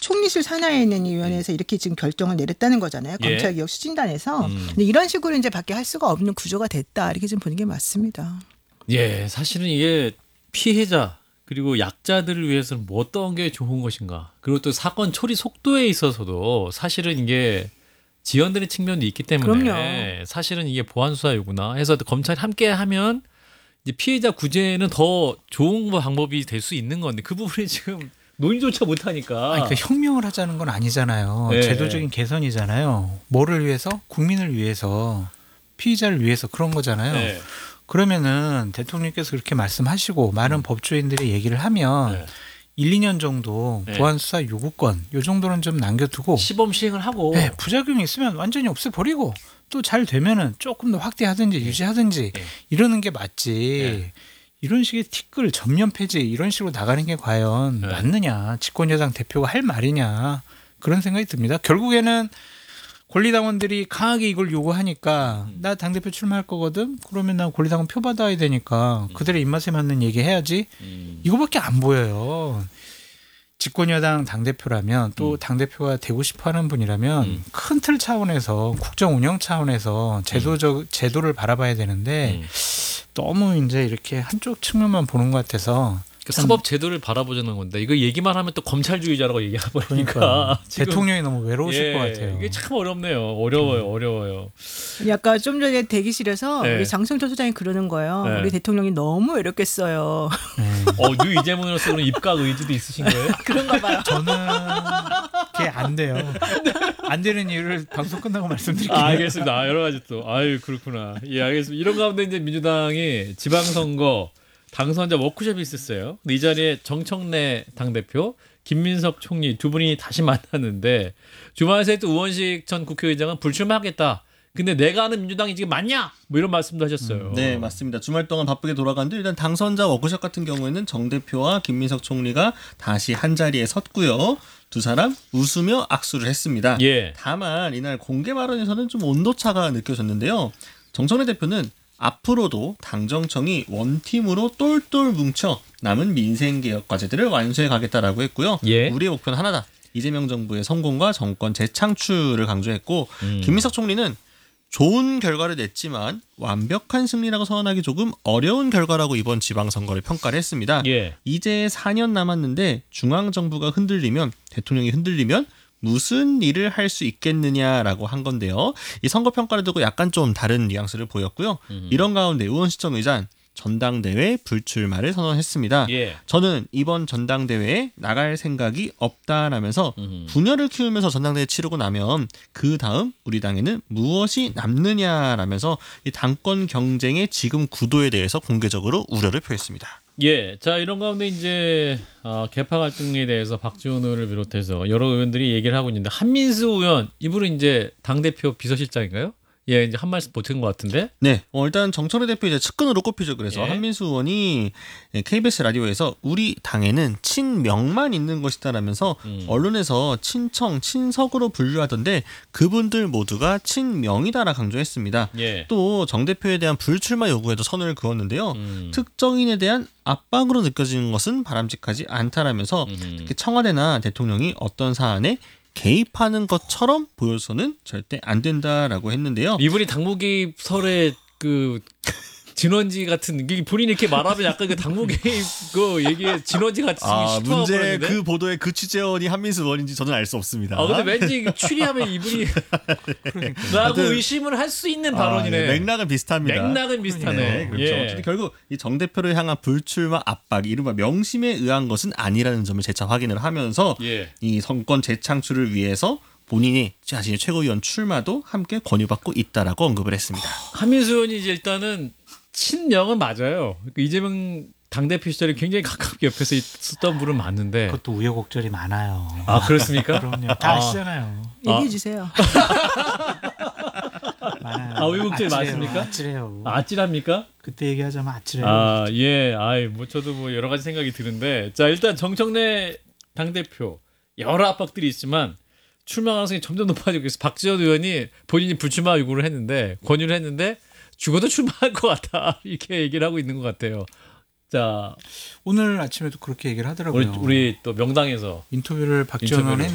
총리실 산하에 있는 이 위원회에서 이렇게 지금 결정을 내렸다는 거잖아요. 예. 검찰개혁 추진단에서. 근데 이런 식으로 이제 밖에 할 수가 없는 구조가 됐다. 이렇게 좀 보는 게 맞습니다. 예, 사실은 이게 피해자 그리고 약자들을 위해서는 뭐 어떤 게 좋은 것인가. 그리고 또 사건 처리 속도에 있어서도 사실은 이게 지연되는 측면도 있기 때문에 그럼요. 사실은 이게 보안 수사 요구나 해서 검찰이 함께 하면 이제 피해자 구제는 더 좋은 방법이 될 수 있는 건데 그 부분이 지금 논의조차 못 하니까. 아니, 그러니까 혁명을 하자는 건 아니잖아요. 네. 제도적인 개선이잖아요. 뭐를 위해서? 국민을 위해서, 피의자를 위해서 그런 거잖아요. 네. 그러면은 대통령께서 그렇게 말씀하시고 많은 법조인들이 얘기를 하면 네. 1, 2년 정도 네. 보안 수사 요구권 요 정도는 좀 남겨두고 시범 시행을 하고 네, 부작용이 있으면 완전히 없애버리고 또 잘 되면은 조금 더 확대하든지 유지하든지 네. 이러는 게 맞지. 네. 이런 식의 티끌 전면 폐지 이런 식으로 나가는 게 과연 네. 맞느냐. 집권여당 대표가 할 말이냐. 그런 생각이 듭니다. 결국에는 권리당원들이 강하게 이걸 요구하니까 나 당대표 출마할 거거든. 그러면 나 권리당원 표 받아야 되니까 그들의 입맛에 맞는 얘기 해야지. 이거밖에 안 보여요. 집권여당 당대표라면 또 당대표가 되고 싶어하는 분이라면 큰 틀 차원에서 국정 운영 차원에서 제도를 바라봐야 되는데 너무 이제 이렇게 한쪽 측면만 보는 것 같아서 그 사법 제도를 바라보자는 건데 이거 얘기만 하면 또 검찰주의자라고 얘기해버리니까 그러니까 지금 대통령이 너무 외로우실 것 같아요. 이게 참 어렵네요. 어려워요. 약간 좀 전에 대기실에서 네. 우리 장성철 소장이 그러는 거예요. 네. 우리 대통령이 너무 외롭겠어요. 뉴 이재명으로서는 입각 의지도 있으신 거예요? 그런가 봐요. 저는 그게 안 돼요. 안 되는 이유를 방송 끝나고 말씀드릴게요. 알겠습니다. 여러 가지 또. 아유, 그렇구나. 예, 알겠습니다. 이런 가운데 이제 민주당이 지방선거 당선자 워크숍이 있었어요. 근데 이 자리에 정청래 당대표, 김민석 총리 두 분이 다시 만났는데 주말새 또 우원식 전 국회의장은 불출마하겠다. 근데 내가 아는 민주당이 지금 맞냐? 뭐 이런 말씀도 하셨어요. 네, 맞습니다. 주말 동안 바쁘게 돌아갔는데 일단 당선자 워크숍 같은 경우에는 정 대표와 김민석 총리가 다시 한 자리에 섰고요. 두 사람 웃으며 악수를 했습니다. 예. 다만 이날 공개 발언에서는 좀 온도차가 느껴졌는데요. 정청래 대표는 앞으로도 당정청이 원팀으로 똘똘 뭉쳐 남은 민생개혁 과제들을 완수해 가겠다라고 했고요. 예. 우리의 목표는 하나다. 이재명 정부의 성공과 정권 재창출을 강조했고 김민석 총리는 좋은 결과를 냈지만 완벽한 승리라고 선언하기 조금 어려운 결과라고 이번 지방선거를 평가를 했습니다. 예. 이제 4년 남았는데 중앙정부가 흔들리면 대통령이 흔들리면 무슨 일을 할 수 있겠느냐라고 한 건데요. 이 선거평가를 두고 약간 좀 다른 뉘앙스를 보였고요. 이런 가운데 우원시청 의장 전당대회 불출마를 선언했습니다. 예. 저는 이번 전당대회에 나갈 생각이 없다라면서 분열을 키우면서 전당대회 치르고 나면 그 다음 우리 당에는 무엇이 남느냐라면서 이 당권 경쟁의 지금 구도에 대해서 공개적으로 우려를 표했습니다. 예, 자 이런 가운데 이제 개파 갈등에 대해서 박지원 의원을 비롯해서 여러 의원들이 얘기를 하고 있는데 한민수 의원 이분은 이제 당 대표 비서실장인가요? 예, 이제 한 말씀 보탠 것 같은데. 네, 일단 정청래 대표 이제 측근으로 꼽히죠. 그래서 예. 한민수 의원이 KBS 라디오에서 우리 당에는 친명만 있는 것이다라면서 언론에서 친청, 친석으로 분류하던데 그분들 모두가 친명이다라 강조했습니다. 예. 또 정 대표에 대한 불출마 요구에도 선을 그었는데요. 특정인에 대한 압박으로 느껴지는 것은 바람직하지 않다라면서 특히 청와대나 대통령이 어떤 사안에 개입하는 것처럼 보여서는 절대 안 된다라고 했는데요. 이분이 당무 개입설의 그 진원지 같은 본인이 이렇게 말하면 약간 그 당무 개입 그 얘기에 진원지 같이 문제 그 보도의 그 취재원이 한민수 의원인지 저는 알 수 없습니다. 근데 왠지 추리하면 이분이 라고 의심을 할 수 있는 발언이네. 네, 맥락은 비슷합니다. 맥락은 비슷하네. 네, 그렇죠. 예. 어쨌든 결국 이 정 대표를 향한 불출마 압박, 이른바 명심에 의한 것은 아니라는 점을 재차 확인을 하면서 예. 이 정권 재창출을 위해서 본인이 자신의 최고위원 출마도 함께 권유받고 있다라고 언급을 했습니다. 한민수 의원이 이제 일단은 친명은 맞아요. 이재명 당대표 시절에 굉장히 가깝게 옆에서 있었던 분은 맞는데. 그것도 우여곡절이 많아요. 아, 그렇습니까? 그럼요. 다 아시잖아요. 얘기해 주세요. 많아요. 우여곡절이 많습니까? 아찔해요. 아찔합니까? 그때 얘기하자면 아찔해요. 예. 뭐 저도 뭐 여러 가지 생각이 드는데. 자, 일단 정청래 당대표 여러 압박들이 있지만 출마 가능성이 점점 높아지고 있어서 박지원 의원이 본인이 불출마 요구를 했는데 권유를 했는데 죽어도 출마할 것 같다. 이렇게 얘기를 하고 있는 것 같아요. 자, 오늘 아침에도 그렇게 얘기를 하더라고요. 우리 또 명당에서 인터뷰를 박지원 의원